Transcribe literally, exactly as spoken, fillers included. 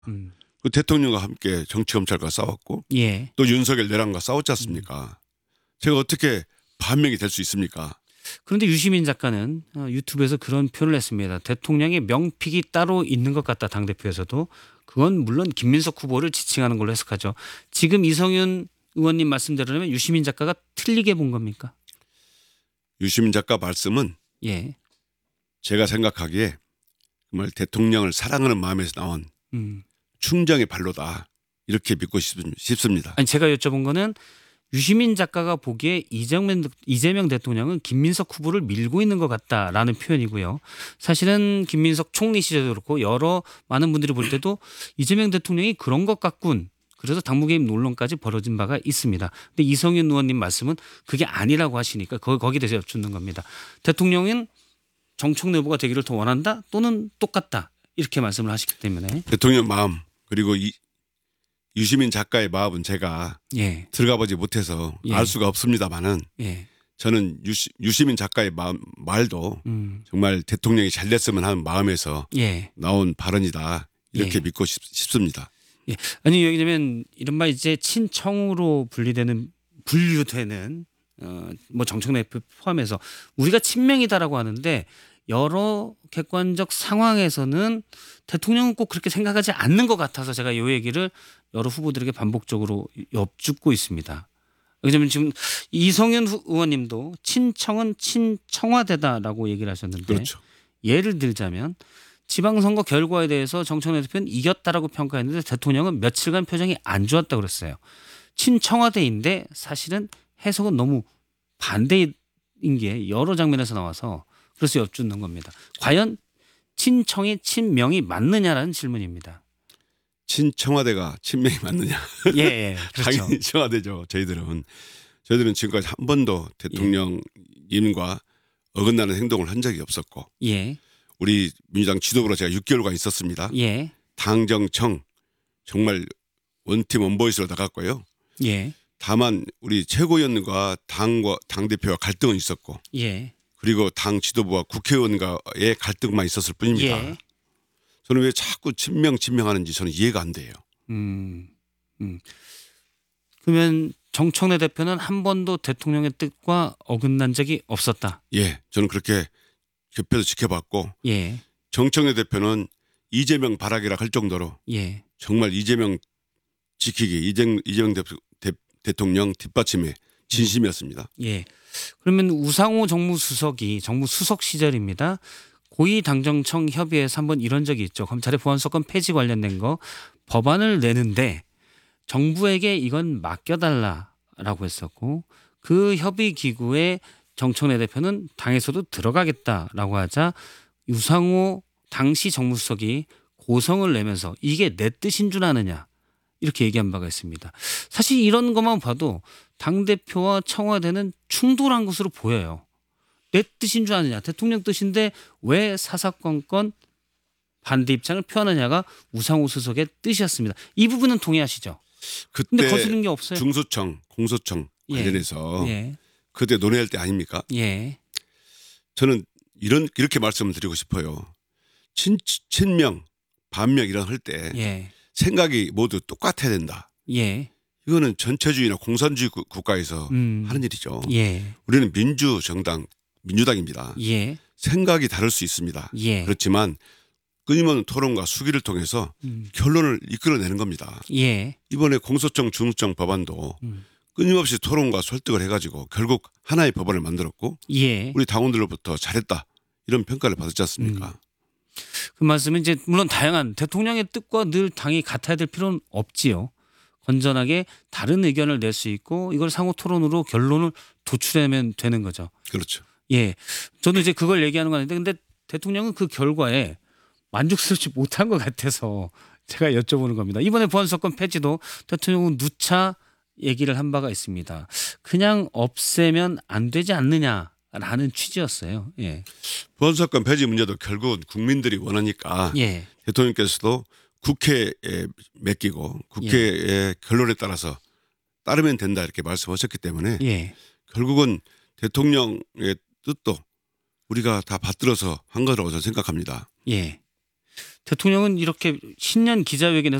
음. 그 대통령과 함께 정치검찰과 싸웠고 예. 또 윤석열 내란과 싸웠지 않습니까? 제가 어떻게 반명이 될 수 있습니까? 그런데 유시민 작가는 유튜브에서 그런 표현을 했습니다. 대통령의 명픽이 따로 있는 것 같다. 당대표에서도. 그건 물론 김민석 후보를 지칭하는 걸로 해석하죠. 지금 이성윤 의원님 말씀대로라면 유시민 작가가 틀리게 본 겁니까? 유시민 작가 말씀은 예. 제가 생각하기에 정말 대통령을 사랑하는 마음에서 나온 음. 충정의 발로다. 이렇게 믿고 싶습니다. 아니 제가 여쭤본 거는 유시민 작가가 보기에 이재명, 이재명 대통령은 김민석 후보를 밀고 있는 것 같다라는 표현이고요. 사실은 김민석 총리 시절도 그렇고 여러 많은 분들이 볼 때도 이재명 대통령이 그런 것 같군. 그래서 당무개입 논란까지 벌어진 바가 있습니다. 근데 이성윤 의원님 말씀은 그게 아니라고 하시니까 거기에 대해서 여쭙는 겁니다. 대통령은 정청래 후보가 되기를 더 원한다 또는 똑같다 이렇게 말씀을 하시기 때문에. 대통령 마음 그리고 이, 유시민 작가의 마음은 제가 예. 들어가 보지 못해서 예. 알 수가 없습니다마는 예. 저는 유시, 유시민 작가의 마음, 말도 음. 정말 대통령이 잘 됐으면 하는 마음에서 예. 나온 발언이다 이렇게 예. 믿고 싶, 싶습니다. 예. 아니 왜냐하면 이른바 이제 친청으로 분리되는 분류되는 어, 뭐 정청래 포함해서 우리가 친명이다라고 하는데 여러 객관적 상황에서는 대통령은 꼭 그렇게 생각하지 않는 것 같아서 제가 이 얘기를 여러 후보들에게 반복적으로 엿죽고 있습니다. 왜냐하면 지금 이성윤 의원님도 친청은 친청와대다라고 얘기를 하셨는데 그렇죠. 예를 들자면 지방선거 결과에 대해서 정청래 대표는 이겼다라고 평가했는데 대통령은 며칠간 표정이 안 좋았다고 그랬어요. 친청와대인데 사실은 해석은 너무 반대인 게 여러 장면에서 나와서 그래서 여쭙는 겁니다. 과연 친청이 친명이 맞느냐라는 질문입니다. 친청와대가 친명이 맞느냐. 예, 예. 그렇죠. 당연히 청와대죠. 저희들은. 저희들은 지금까지 한 번도 대통령님과 어긋나는 행동을 한 적이 없었고 예. 우리 민주당 지도부로 제가 육 개월간 있었습니다. 예. 당정청 정말 원팀 원보이스로 나갔고요. 예. 다만 우리 최고위원과 당과 당대표와 갈등은 있었고 예. 그리고 당 지도부와 국회의원과의 갈등만 있었을 뿐입니다. 예. 저는 왜 자꾸 친명 친명하는지 저는 이해가 안 돼요. 음. 음. 그러면 정청래 대표는 한 번도 대통령의 뜻과 어긋난 적이 없었다. 예, 저는 그렇게 옆에서 지켜봤고 예. 정청래 대표는 이재명 발악이라 할 정도로 예. 정말 이재명 지키기 이재명, 이재명 대, 대, 대통령 뒷받침에 진심이었습니다. 예. 그러면 우상호 정무수석이 정무수석 시절입니다. 고위당정청 협의회에서 한번 이런 적이 있죠. 검찰의 보안수사권 폐지 관련된 거 법안을 내는데 정부에게 이건 맡겨달라라고 했었고 그 협의 기구에 정청래 대표는 당에서도 들어가겠다라고 하자 우상호 당시 정무수석이 고성을 내면서 이게 내 뜻인 줄 아느냐 이렇게 얘기한 바가 있습니다. 사실 이런 것만 봐도 당대표와 청와대는 충돌한 것으로 보여요. 내 뜻인 줄 아느냐. 대통령 뜻인데 왜 사사건건 반대 입장을 표하느냐가 우상호 수석의 뜻이었습니다. 이 부분은 동의하시죠? 근데 그때 거스른 게 없어요. 중수청, 공소청 관련해서 예. 예. 그때 논의할 때 아닙니까? 예. 저는 이런 이렇게 말씀을 드리고 싶어요. 친, 친명, 반명 이런 할 때 예. 생각이 모두 똑같아야 된다. 예. 이거는 전체주의나 공산주의 구- 국가에서 음. 하는 일이죠. 예. 우리는 민주정당, 민주당입니다. 예. 생각이 다를 수 있습니다. 예. 그렇지만 끊임없는 토론과 수기를 통해서 음. 결론을 이끌어내는 겁니다. 예. 이번에 공소청, 중수청 법안도 음. 끊임없이 토론과 설득을 해가지고 결국 하나의 법안을 만들었고 예. 우리 당원들로부터 잘했다 이런 평가를 받았지 않습니까? 음. 그 말씀은 이제 물론 다양한 대통령의 뜻과 늘 당이 같아야 될 필요는 없지요. 건전하게 다른 의견을 낼 수 있고 이걸 상호 토론으로 결론을 도출하면 되는 거죠. 그렇죠. 예. 저는 이제 그걸 얘기하는 거 아닌데 근데 대통령은 그 결과에 만족스럽지 못한 것 같아서 제가 여쭤보는 겁니다. 이번에 보안수사권 폐지도 대통령은 누차 얘기를 한 바가 있습니다. 그냥 없애면 안 되지 않느냐라는 취지였어요. 예. 보안사건 폐지 문제도 결국은 국민들이 원하니까 예. 대통령께서도 국회에 맡기고 국회의 결론에 따라서 따르면 된다 이렇게 말씀하셨기 때문에 예. 결국은 대통령의 뜻도 우리가 다 받들어서 한 거라고 저는 생각합니다. 예. 대통령은 이렇게 신년 기자회견에서